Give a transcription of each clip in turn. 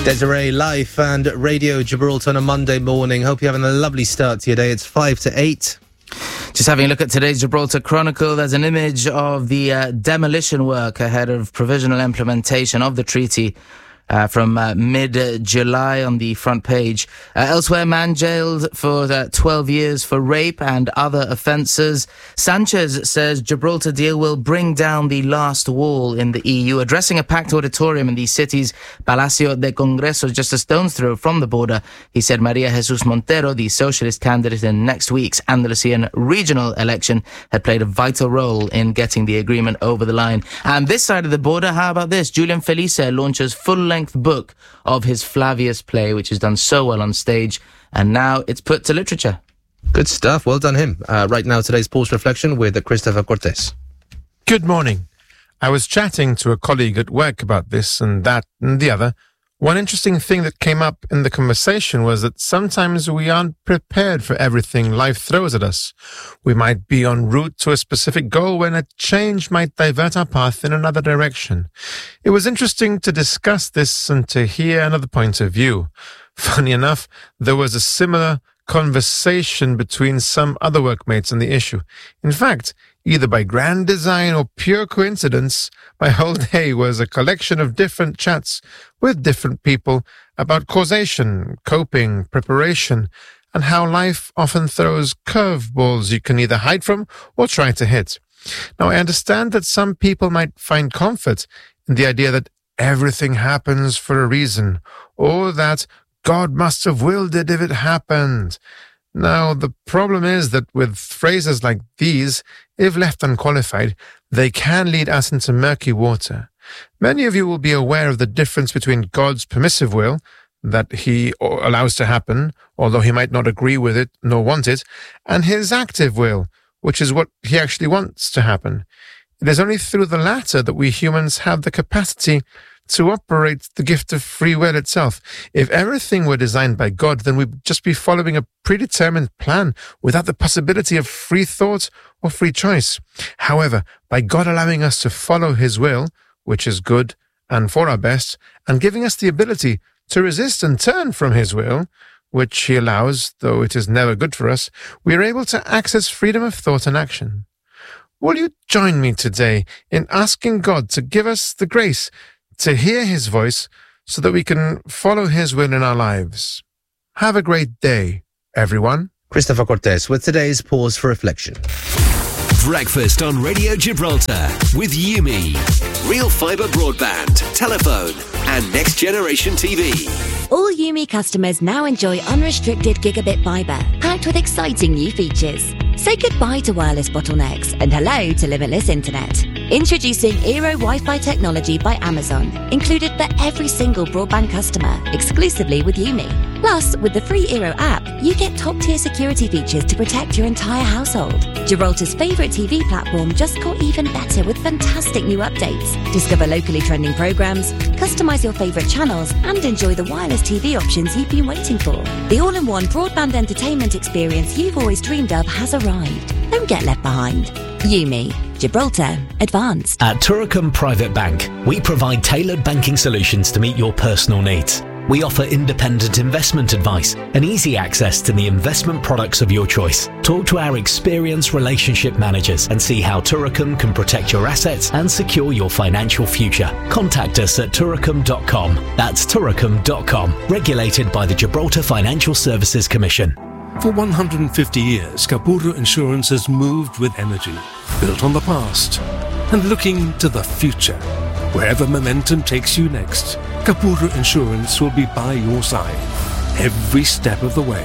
Desiree, Life and Radio Gibraltar on a Monday morning. Hope you're having a lovely start to your day. It's 5 to 8. Just having a look at today's Gibraltar Chronicle, there's an image of the demolition work ahead of provisional implementation of the treaty from mid-July on the front page. Elsewhere, man jailed for 12 years for rape and other offences. Sanchez says Gibraltar deal will bring down the last wall in the EU. Addressing a packed auditorium in the city's Palacio de Congresos, just a stone's throw from the border, he said Maria Jesus Montero, the socialist candidate in next week's Andalusian regional election, had played a vital role in getting the agreement over the line. And this side of the border, how about this? Julian Felice launches full-length book of his Flavius play, which has done so well on stage, and now it's put to literature. Good stuff. Well done him. Right now, today's Pulse Reflection with Christopher Cortes. Good morning. I was chatting to a colleague at work about this and that and the other. One interesting thing that came up in the conversation was that sometimes we aren't prepared for everything life throws at us. We might be en route to a specific goal when a change might divert our path in another direction. It was interesting to discuss this and to hear another point of view. Funny enough, there was a similar conversation between some other workmates on the issue. In fact, either by grand design or pure coincidence, my whole day was a collection of different chats with different people about causation, coping, preparation, and how life often throws curveballs you can either hide from or try to hit. Now, I understand that some people might find comfort in the idea that everything happens for a reason, or that God must have willed it if it happened. Now, the problem is that with phrases like these, if left unqualified, they can lead us into murky water. Many of you will be aware of the difference between God's permissive will, that he allows to happen, although he might not agree with it nor want it, and his active will, which is what he actually wants to happen. It is only through the latter that we humans have the capacity to operate the gift of free will itself. If everything were designed by God, then we'd just be following a predetermined plan without the possibility of free thought or free choice. However, by God allowing us to follow his will, which is good and for our best, and giving us the ability to resist and turn from his will, which he allows, though it is never good for us, we are able to access freedom of thought and action. Will you join me today in asking God to give us the grace to hear his voice so that we can follow his will in our lives? Have a great day, everyone. Christopher Cortes with today's Pause for Reflection. Breakfast on Radio Gibraltar with Yumi. Real fibre broadband, telephone and next generation TV. All Yumi customers now enjoy unrestricted gigabit fibre, packed with exciting new features. Say goodbye to wireless bottlenecks and hello to limitless internet. Introducing Eero Wi-Fi technology by Amazon, included for every single broadband customer, exclusively with Yumi. Plus, with the free Eero app, you get top-tier security features to protect your entire household. Gibraltar's favourite TV platform just got even better with fantastic new updates. Discover locally trending programmes, customise your favourite channels, and enjoy the wireless TV options you've been waiting for. The all-in-one broadband entertainment experience you've always dreamed of has arrived. Don't get left behind. Yumi. Gibraltar Advanced. At Turicum Private Bank, we provide tailored banking solutions to meet your personal needs. We offer independent investment advice and easy access to the investment products of your choice. Talk to our experienced relationship managers and see how Turicum can protect your assets and secure your financial future. Contact us at turicum.com. That's turicum.com. Regulated by the Gibraltar Financial Services Commission. For 150 years, Capurro Insurance has moved with energy, built on the past, and looking to the future. Wherever momentum takes you next, Capurro Insurance will be by your side, every step of the way.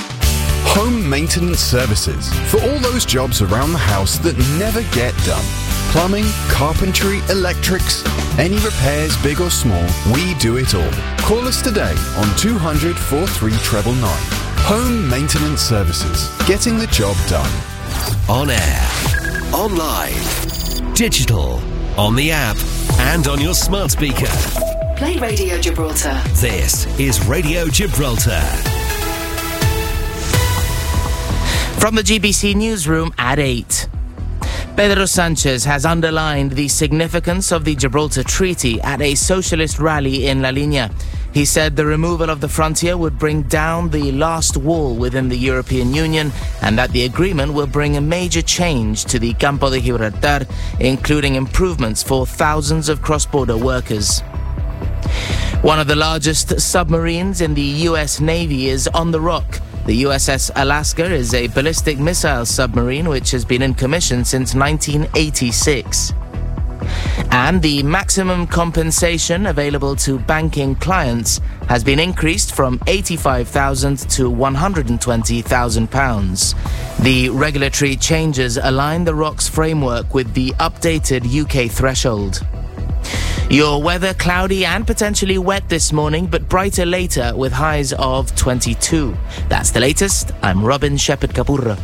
Home maintenance services, for all those jobs around the house that never get done. Plumbing, carpentry, electrics, any repairs, big or small, we do it all. Call us today on 200 43999. Home Maintenance Services, getting the job done. On air, online, digital, on the app and on your smart speaker. Play Radio Gibraltar. This is Radio Gibraltar. From the GBC newsroom at 8. Pedro Sanchez has underlined the significance of the Gibraltar Treaty at a socialist rally in La Línea. He said the removal of the frontier would bring down the last wall within the European Union and that the agreement will bring a major change to the Campo de Gibraltar, including improvements for thousands of cross-border workers. One of the largest submarines in the U.S. Navy is on the rock. The USS Alaska is a ballistic missile submarine which has been in commission since 1986. And the maximum compensation available to banking clients has been increased from £85,000 to £120,000. The regulatory changes align the ROC's framework with the updated UK threshold. Your weather cloudy and potentially wet this morning, but brighter later with highs of 22. That's the latest. I'm Robin Shepherd-Capurro.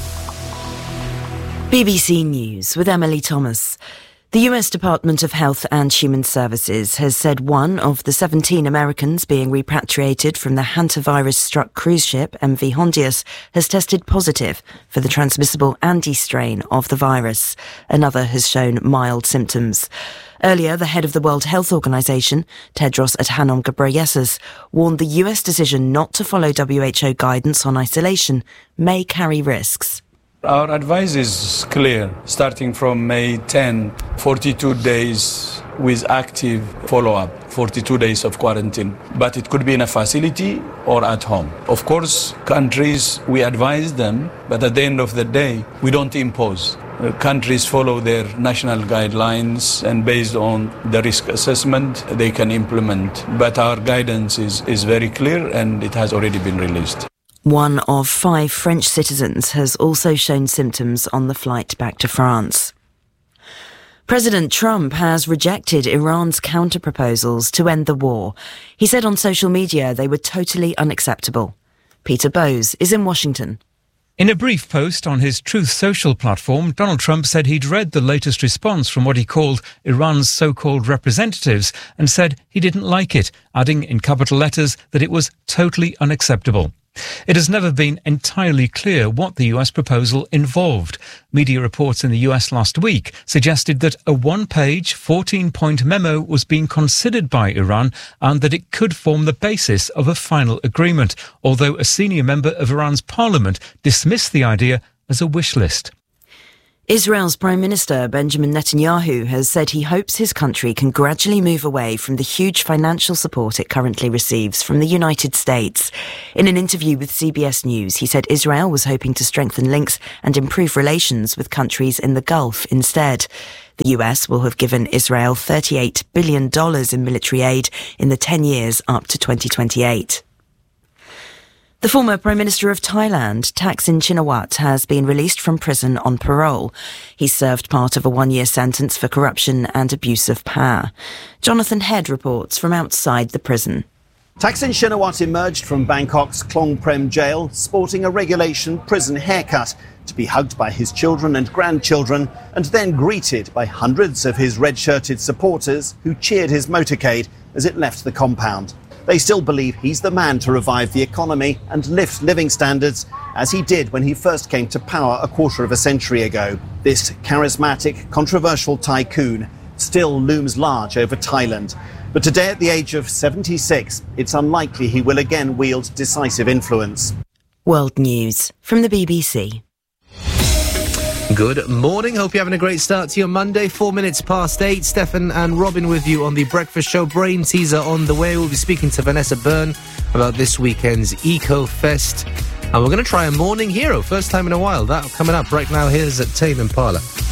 BBC News with Emily Thomas. The US Department of Health and Human Services has said one of the 17 Americans being repatriated from the hantavirus-struck cruise ship MV Hondius has tested positive for the transmissible Andes strain of the virus. Another has shown mild symptoms. Earlier, the head of the World Health Organization, Tedros Adhanom Ghebreyesus, warned the US decision not to follow WHO guidance on isolation may carry risks. Our advice is clear. Starting from May 10, 42 days with active follow-up, 42 days of quarantine. But it could be in a facility or at home. Of course, countries, we advise them, but at the end of the day, we don't impose. Countries follow their national guidelines, and based on the risk assessment, they can implement. But our guidance is very clear, and it has already been released. One of 5 French citizens has also shown symptoms on the flight back to France. President Trump has rejected Iran's counter-proposals to end the war. He said on social media they were totally unacceptable. Peter Bowes is in Washington. In a brief post on his Truth Social platform, Donald Trump said he'd read the latest response from what he called Iran's so-called representatives and said he didn't like it, adding in capital letters that it was totally unacceptable. It has never been entirely clear what the US proposal involved. Media reports in the US last week suggested that a one-page, 14-point memo was being considered by Iran and that it could form the basis of a final agreement, although a senior member of Iran's parliament dismissed the idea as a wish list. Israel's Prime Minister Benjamin Netanyahu has said he hopes his country can gradually move away from the huge financial support it currently receives from the United States. In an interview with CBS News, he said Israel was hoping to strengthen links and improve relations with countries in the Gulf instead. The US will have given Israel $38 billion in military aid in the 10 years up to 2028. The former Prime Minister of Thailand, Thaksin Shinawatra, has been released from prison on parole. He served part of a 1-year sentence for corruption and abuse of power. Jonathan Head reports from outside the prison. Thaksin Shinawatra emerged from Bangkok's Klong Prem jail sporting a regulation prison haircut to be hugged by his children and grandchildren and then greeted by hundreds of his red-shirted supporters who cheered his motorcade as it left the compound. They still believe he's the man to revive the economy and lift living standards, as he did when he first came to power a quarter of a century ago. This charismatic, controversial tycoon still looms large over Thailand. But today, at the age of 76, it's unlikely he will again wield decisive influence. World News from the BBC. Good morning. Hope you're having a great start to your Monday. 4 minutes past 8. Stefan and Robin with you on the Breakfast Show. Brain teaser on the way. We'll be speaking to Vanessa Byrne about this weekend's Eco Fest. And we're going to try a morning hero. First time in a while. That coming up right now. Here's at Tame Impala.